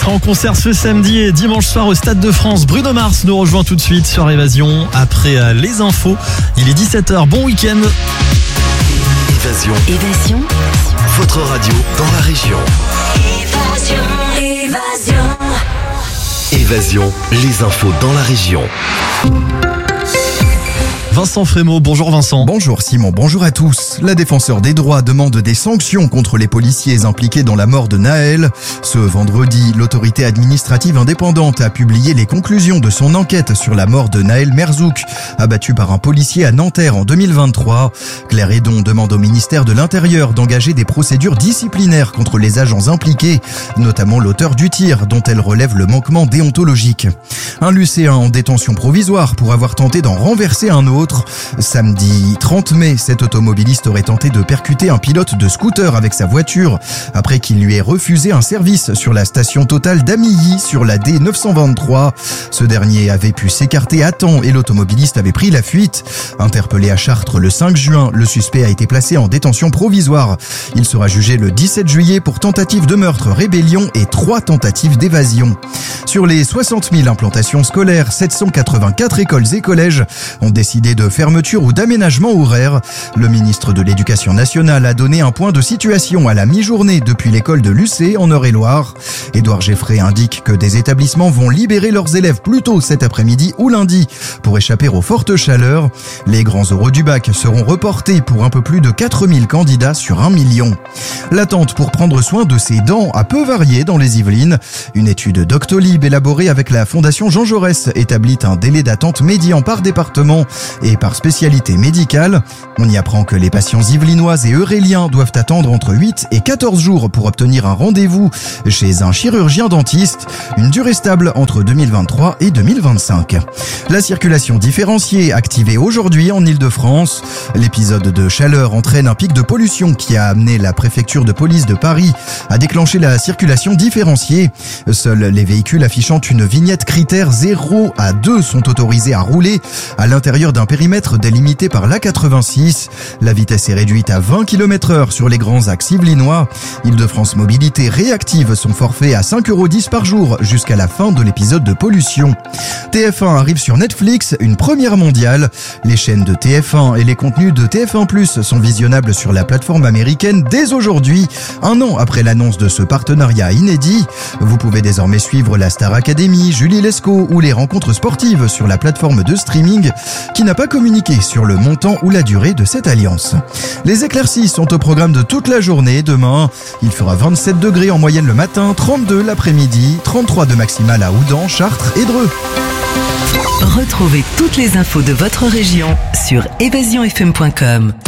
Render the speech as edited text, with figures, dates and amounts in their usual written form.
sera en concert ce samedi et dimanche soir au Stade de France. Bruno Mars nous rejoint tout de suite sur Évasion après les infos. Il est 17h, bon week-end. Évasion. Votre radio dans la région. Évasion, les infos dans la région. Vincent Frémaux, bonjour Vincent. Bonjour Simon, bonjour à tous. La défenseure des droits demande des sanctions contre les policiers impliqués dans la mort de Naël. Ce vendredi, l'autorité administrative indépendante a publié les conclusions de son enquête sur la mort de Naël Merzouk, abattu par un policier à Nanterre en 2023. Claire Hédon demande au ministère de l'Intérieur d'engager des procédures disciplinaires contre les agents impliqués, notamment l'auteur du tir dont elle relève le manquement déontologique. Un lycéen en détention provisoire pour avoir tenté d'en renverser un autre. Samedi 30 mai, cet automobiliste aurait tenté de percuter un pilote de scooter avec sa voiture après qu'il lui ait refusé un service sur la station Total d'Amilly sur la D923. Ce dernier avait pu s'écarter à temps et l'automobiliste avait pris la fuite. Interpellé à Chartres le 5 juin, le suspect a été placé en détention provisoire. Il sera jugé le 17 juillet pour tentative de meurtre, rébellion et 3 tentatives d'évasion. Sur les 60 000 implantations scolaires, 784 écoles et collèges ont décidé de fermeture ou d'aménagement horaire. Le ministre de l'Éducation nationale a donné un point de situation à la mi-journée depuis l'école de Lucé en Eure-et-Loir. Édouard Geffray indique que des établissements vont libérer leurs élèves plus tôt cet après-midi ou lundi pour échapper aux fortes chaleurs. Les grands oraux du bac seront reportés pour un peu plus de 4000 candidats sur 1 million. L'attente pour prendre soin de ses dents a peu varié dans les Yvelines. Une étude Doctolib élaborée avec la Fondation Jean Jaurès établit un délai d'attente médian par département et par spécialité médicale. On y apprend que les patients yvelinois et euréliens doivent attendre entre 8 et 14 jours pour obtenir un rendez-vous chez un chirurgien dentiste, une durée stable entre 2023 et 2025. La circulation différenciée activée aujourd'hui en Île-de-France. L'épisode de chaleur entraîne un pic de pollution qui a amené la préfecture de police de Paris à déclencher la circulation différenciée. Seuls les véhicules affichant une vignette critère 0 à 2 sont autorisés à rouler à l'intérieur d'un périmètre délimité par l'A86. La vitesse est réduite à 20 km/h sur les grands axes yvelinois. Île-de-France Mobilité réactive son forfait à 5,10 € par jour jusqu'à la fin de l'épisode de pollution. TF1 arrive sur Netflix, une première mondiale. Les chaînes de TF1 et les contenus de TF1+ sont visionnables sur la plateforme américaine dès aujourd'hui, un an après l'annonce de ce partenariat inédit. Vous pouvez désormais suivre la Star Academy, Julie Lescaut ou les rencontres sportives sur la plateforme de streaming qui n'a pas communiqué sur le montant ou la durée de cette alliance. Les éclaircies sont au programme de toute la journée. Demain, il fera 27 degrés en moyenne le matin, 32 l'après-midi, 33 de maximale à Houdan, Chartres et Dreux. Retrouvez toutes les infos de votre région sur évasionfm.com.